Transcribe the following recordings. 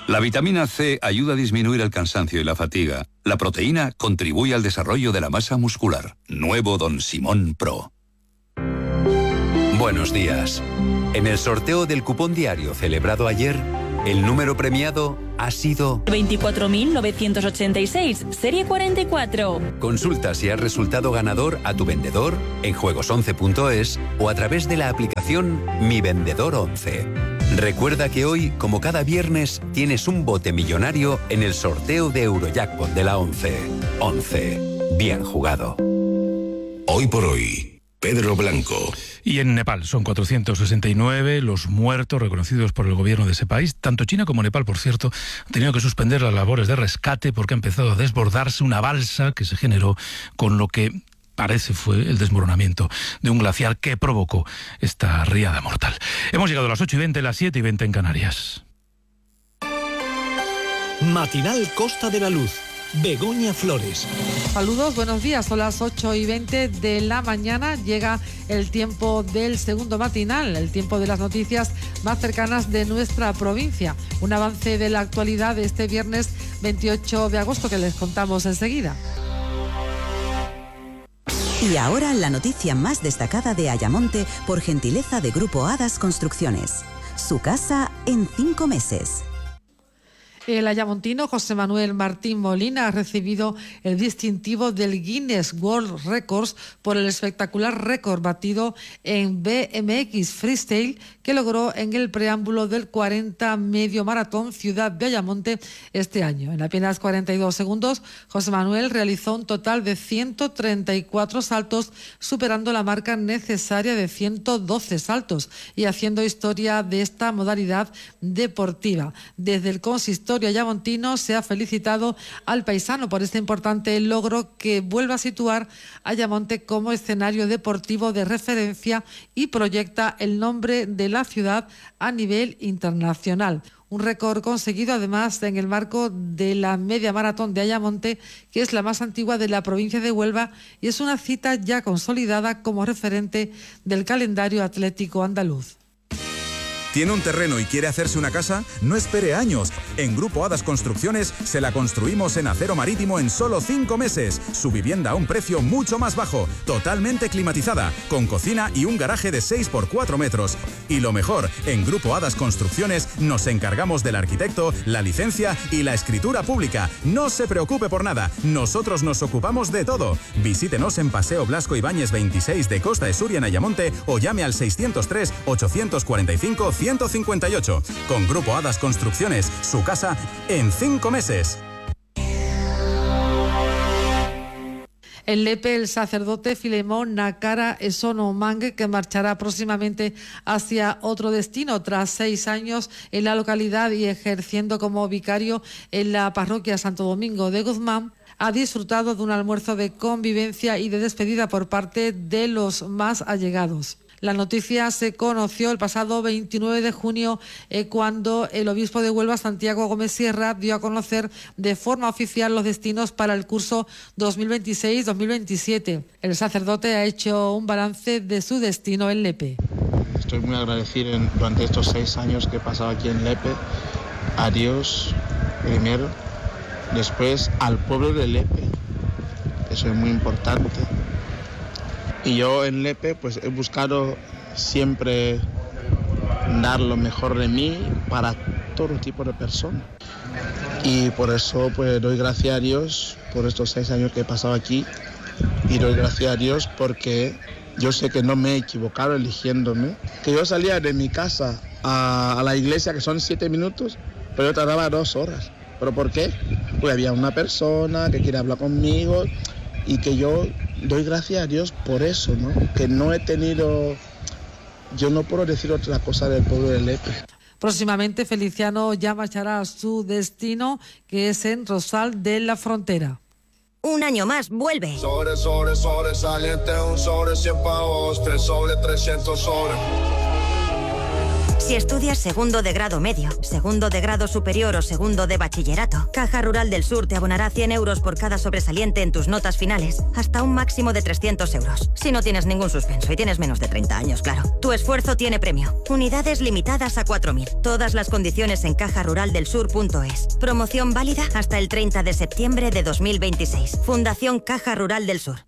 La vitamina C ayuda a disminuir el cansancio y la fatiga. La proteína contribuye al desarrollo de la masa muscular. Nuevo Don Simón Pro. Buenos días. En el sorteo del cupón diario celebrado ayer, el número premiado ha sido 24.986, serie 44. Consulta si has resultado ganador a tu vendedor en juegos11.es o a través de la aplicación Mi Vendedor 11. Recuerda que hoy, como cada viernes, tienes un bote millonario en el sorteo de Eurojackpot de la 11. 11. Bien jugado. Hoy por hoy, Pedro Blanco. Y en Nepal son 469 los muertos reconocidos por el gobierno de ese país. Tanto China como Nepal, por cierto, han tenido que suspender las labores de rescate porque ha empezado a desbordarse una balsa que se generó con lo que parece fue el desmoronamiento de un glaciar que provocó esta riada mortal. Hemos llegado a las 8:20, las 7:20 en Canarias. Matinal Costa de la Luz. Begoña Flores. Saludos, buenos días. Son las 8:20 de la mañana. Llega el tiempo del segundo matinal, el tiempo de las noticias más cercanas de nuestra provincia. Un avance de la actualidad de este viernes 28 de agosto que les contamos enseguida. Y ahora la noticia más destacada de Ayamonte por gentileza de Grupo Hadas Construcciones. Su casa en 5 meses. El ayamontino José Manuel Martín Molina ha recibido el distintivo del Guinness World Records por el espectacular récord batido en BMX Freestyle que logró en el preámbulo del 40 Medio Maratón Ciudad de Ayamonte este año. En apenas 42 segundos, José Manuel realizó un total de 134 saltos, superando la marca necesaria de 112 saltos y haciendo historia de esta modalidad deportiva. Desde el consistorio ayamontino se ha felicitado al paisano por este importante logro que vuelve a situar a Ayamonte como escenario deportivo de referencia y proyecta el nombre de la ciudad a nivel internacional. Un récord conseguido además en el marco de la media maratón de Ayamonte, que es la más antigua de la provincia de Huelva y es una cita ya consolidada como referente del calendario atlético andaluz. ¿Tiene un terreno y quiere hacerse una casa? No espere años. En Grupo Hadas Construcciones se la construimos en acero marítimo en solo 5 meses. Su vivienda a un precio mucho más bajo, totalmente climatizada, con cocina y un garaje de 6 por 4 metros. Y lo mejor, en Grupo Hadas Construcciones nos encargamos del arquitecto, la licencia y la escritura pública. No se preocupe por nada, nosotros nos ocupamos de todo. Visítenos en Paseo Blasco Ibáñez 26 de Costa de Suria en Ayamonte o llame al 603 845 158. Con Grupo Hadas Construcciones, su casa en 5 meses. En Lepe, el sacerdote Filemón Nakara Esono Mangue, que marchará próximamente hacia otro destino tras 6 años en la localidad y ejerciendo como vicario en la parroquia Santo Domingo de Guzmán, ha disfrutado de un almuerzo de convivencia y de despedida por parte de los más allegados. La noticia se conoció el pasado 29 de junio cuando el obispo de Huelva, Santiago Gómez Sierra, dio a conocer de forma oficial los destinos para el curso 2026-2027. El sacerdote ha hecho un balance de su destino en Lepe. Estoy muy agradecido durante estos 6 años que he pasado aquí en Lepe. A Dios primero, después al pueblo de Lepe. Eso es muy importante. Y yo en Lepe pues he buscado siempre dar lo mejor de mí para todo tipo de personas. Y por eso pues doy gracias a Dios por estos 6 años que he pasado aquí. Y doy gracias a Dios porque yo sé que no me he equivocado eligiéndome. Que yo salía de mi casa a la iglesia, que son 7 minutos, pero yo tardaba 2 horas. ¿Pero por qué? Pues había una persona que quiere hablar conmigo y que yo doy gracias a Dios por eso, ¿no? Que no he tenido... Yo no puedo decir otra cosa del pueblo de Lepe. Próximamente Feliciano ya marchará a su destino, que es en Rosal de la Frontera. Un año más, vuelve. Sobresaliente, un sobre 100 pavos, 3 sobre 300 sobre. Si estudias segundo de grado medio, segundo de grado superior o segundo de bachillerato, Caja Rural del Sur te abonará 100 euros por cada sobresaliente en tus notas finales, hasta un máximo de 300 euros. Si no tienes ningún suspenso y tienes menos de 30 años, claro. Tu esfuerzo tiene premio. Unidades limitadas a 4.000. Todas las condiciones en cajaruraldelsur.es. Promoción válida hasta el 30 de septiembre de 2026. Fundación Caja Rural del Sur.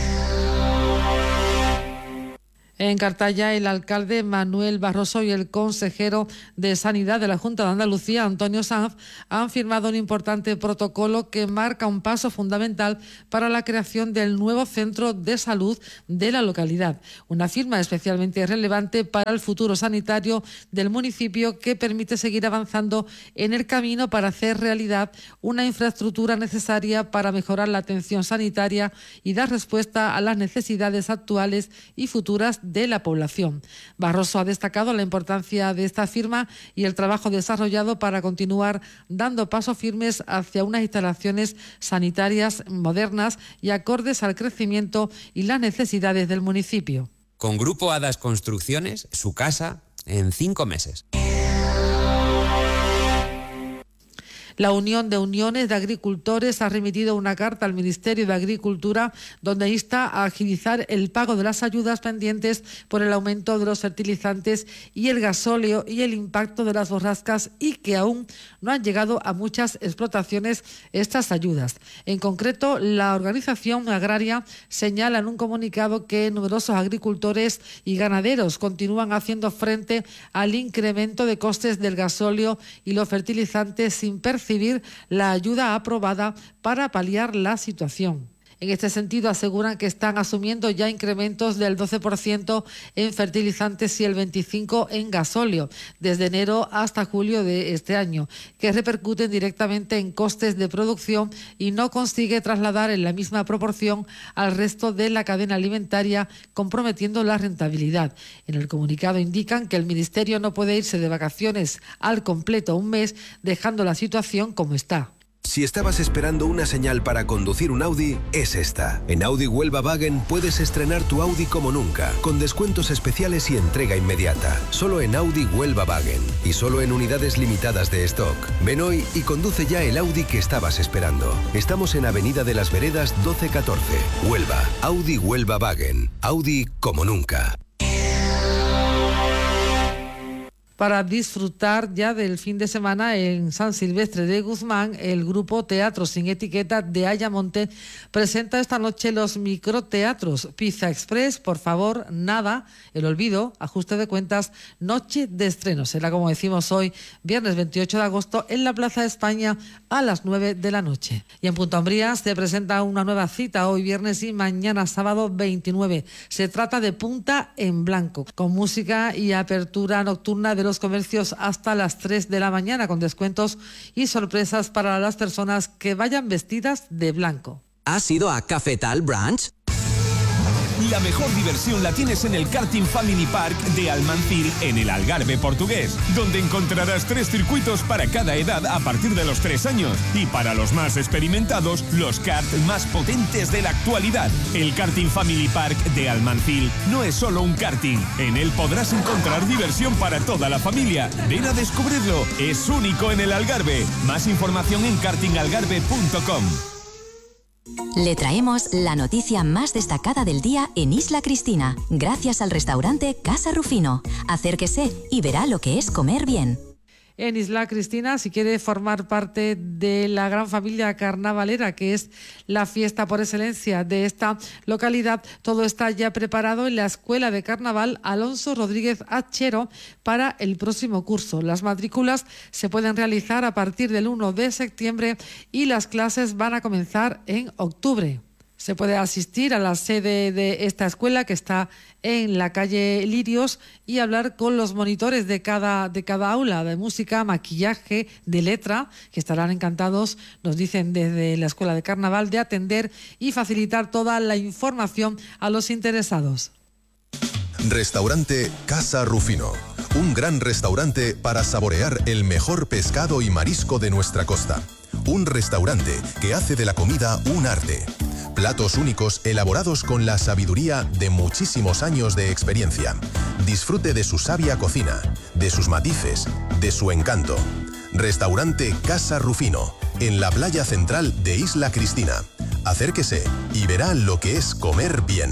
En Cartaya, el alcalde Manuel Barroso y el consejero de Sanidad de la Junta de Andalucía, Antonio Sanz, han firmado un importante protocolo que marca un paso fundamental para la creación del nuevo centro de salud de la localidad. Una firma especialmente relevante para el futuro sanitario del municipio, que permite seguir avanzando en el camino para hacer realidad una infraestructura necesaria para mejorar la atención sanitaria y dar respuesta a las necesidades actuales y futuras de la población. Barroso ha destacado la importancia de esta firma y el trabajo desarrollado para continuar dando pasos firmes hacia unas instalaciones sanitarias modernas y acordes al crecimiento y las necesidades del municipio. Con Grupo Hadas Construcciones, su casa en 5 meses. La Unión de Uniones de Agricultores ha remitido una carta al Ministerio de Agricultura donde insta a agilizar el pago de las ayudas pendientes por el aumento de los fertilizantes y el gasóleo y el impacto de las borrascas, y que aún no han llegado a muchas explotaciones estas ayudas. En concreto, la organización agraria señala en un comunicado que numerosos agricultores y ganaderos continúan haciendo frente al incremento de costes del gasóleo y los fertilizantes sin percibir la ayuda aprobada para paliar la situación. En este sentido, aseguran que están asumiendo ya incrementos del 12% en fertilizantes y el 25% en gasóleo desde enero hasta julio de este año, que repercuten directamente en costes de producción y no consigue trasladar en la misma proporción al resto de la cadena alimentaria, comprometiendo la rentabilidad. En el comunicado indican que el Ministerio no puede irse de vacaciones al completo un mes, dejando la situación como está. Si estabas esperando una señal para conducir un Audi, es esta. En Audi Huelva Wagen puedes estrenar tu Audi como nunca, con descuentos especiales y entrega inmediata. Solo en Audi Huelva Wagen y solo en unidades limitadas de stock. Ven hoy y conduce ya el Audi que estabas esperando. Estamos en Avenida de las Veredas 1214, Huelva. Audi Huelva Wagen. Audi como nunca. Para disfrutar ya del fin de semana en San Silvestre de Guzmán, el grupo Teatro Sin Etiqueta de Ayamonte presenta esta noche los microteatros Pizza Express, Por favor, Nada, El Olvido, Ajuste de Cuentas, Noche de Estreno. Será, como decimos hoy, viernes 28 de agosto, en la Plaza de España a las 9 de la noche. Y en Punta Umbría se presenta una nueva cita hoy viernes y mañana sábado 29. Se trata de Punta en Blanco, con música y apertura nocturna de los comercios hasta las 3 de la mañana, con descuentos y sorpresas para las personas que vayan vestidas de blanco. ¿Has ido a Cafetal Branch? La mejor diversión la tienes en el Karting Family Park de Almancil, en el Algarve portugués, donde encontrarás 3 circuitos para cada edad a partir de los 3 años y para los más experimentados, los karts más potentes de la actualidad. El Karting Family Park de Almancil no es solo un karting, en él podrás encontrar diversión para toda la familia. Ven a descubrirlo, es único en el Algarve. Más información en kartingalgarve.com. Le traemos la noticia más destacada del día en Isla Cristina, gracias al restaurante Casa Rufino. Acérquese y verá lo que es comer bien. En Isla Cristina, si quiere formar parte de la gran familia carnavalera, que es la fiesta por excelencia de esta localidad, todo está ya preparado en la Escuela de Carnaval Alonso Rodríguez Achero para el próximo curso. Las matrículas se pueden realizar a partir del 1 de septiembre y las clases van a comenzar en octubre. Se puede asistir a la sede de esta escuela, que está en la calle Lirios, y hablar con los monitores de cada aula de música, maquillaje, de letra, que estarán encantados, nos dicen desde la Escuela de Carnaval, de atender y facilitar toda la información a los interesados. Restaurante Casa Rufino. Un gran restaurante para saborear el mejor pescado y marisco de nuestra costa. Un restaurante que hace de la comida un arte. Platos únicos elaborados con la sabiduría de muchísimos años de experiencia. Disfrute de su sabia cocina, de sus matices, de su encanto. Restaurante Casa Rufino, en la playa central de Isla Cristina. Acérquese y verá lo que es comer bien.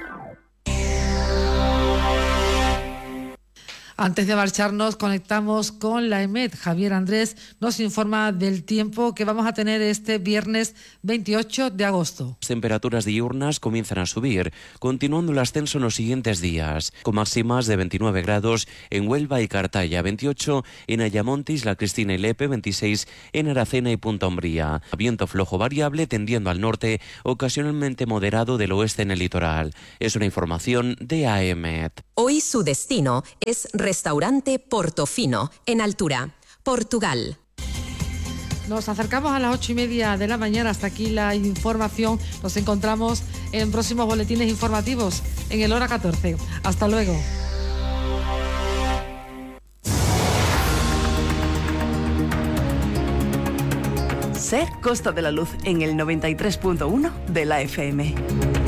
Antes de marcharnos, conectamos con la EMET. Javier Andrés nos informa del tiempo que vamos a tener este viernes 28 de agosto. Las temperaturas diurnas comienzan a subir, continuando el ascenso en los siguientes días, con máximas de 29 grados en Huelva y Cartaya, 28 en Ayamonte, Isla Cristina y Lepe, 26 en Aracena y Punta Umbría. Viento flojo variable tendiendo al norte, ocasionalmente moderado del oeste en el litoral. Es una información de AEMET. Hoy su destino es Restaurante Portofino, en Altura, Portugal. Nos acercamos a las 8:30 de la mañana. Hasta aquí la información. Nos encontramos en próximos boletines informativos en el hora 14. Hasta luego. Ser Costa de la Luz en el 93.1 de la FM.